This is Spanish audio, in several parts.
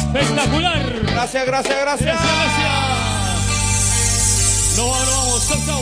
Espectacular. Gracias, gracias, gracias. Gracias. Nos vamos. Chau, chau.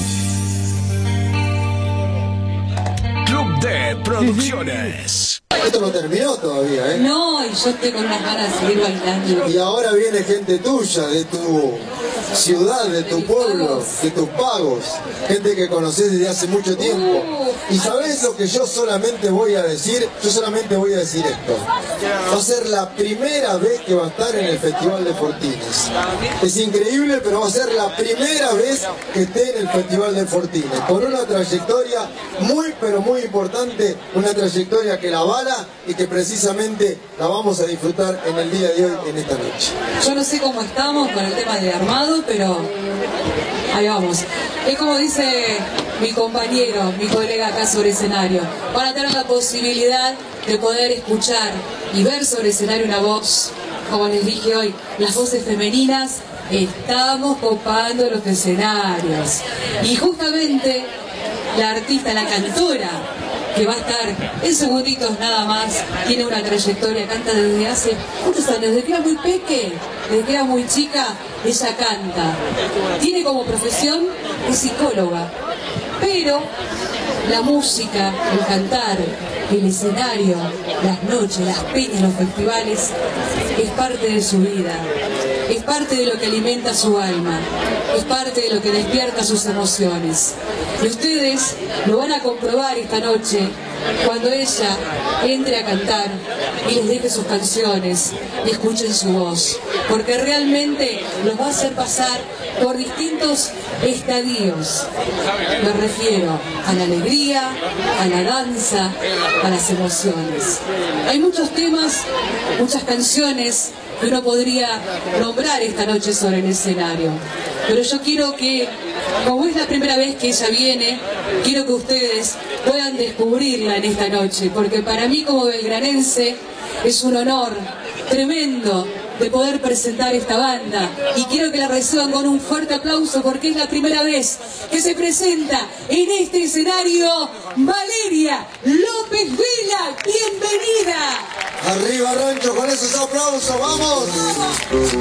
Club de Producciones. Esto no terminó todavía, ¿eh? No, y yo estoy con unas ganas de seguir bailando. Y ahora viene gente tuya, de tu ciudad, de tu pueblo, de tus pagos. Gente que conoces desde hace mucho tiempo. ¿Y sabés lo que yo solamente voy a decir? Yo solamente voy a decir esto. Va a ser la primera vez que va a estar en el Festival de Fortines. Es increíble, pero va a ser la primera vez que esté en el Festival de Fortines. Con una trayectoria muy, pero muy importante. Una trayectoria que la avala y que precisamente la vamos a disfrutar en el día de hoy, en esta noche. Yo no sé cómo estamos con el tema de armado, pero ahí vamos. Es como dice mi compañero, mi colega acá sobre escenario. Van a tener la posibilidad de poder escuchar y ver sobre escenario una voz, como les dije hoy, las voces femeninas. Estamos copando los escenarios. Y justamente la artista, la cantora, que va a estar en segunditos nada más, tiene una trayectoria, canta desde hace muchos años, desde que era muy pequeña, desde que era muy chica, ella canta. Tiene como profesión, es psicóloga, pero la música, el cantar, el escenario, las noches, las peñas, los festivales, es parte de su vida. Es parte de lo que alimenta su alma, es parte de lo que despierta sus emociones. Y ustedes lo van a comprobar esta noche cuando ella entre a cantar y les deje sus canciones y escuchen su voz, porque realmente los va a hacer pasar por distintos estadios. Me refiero a la alegría, a la danza, a las emociones. Hay muchos temas, muchas canciones que uno podría nombrar esta noche sobre el escenario, pero yo quiero que, como es la primera vez que ella viene, quiero que ustedes puedan descubrirla en esta noche, porque para mí como belgranense es un honor tremendo de poder presentar esta banda, y quiero que la reciban con un fuerte aplauso porque es la primera vez que se presenta en este escenario Valeria López Vela. ¡Bienvenida! Arriba Rancho con esos aplausos, ¡vamos!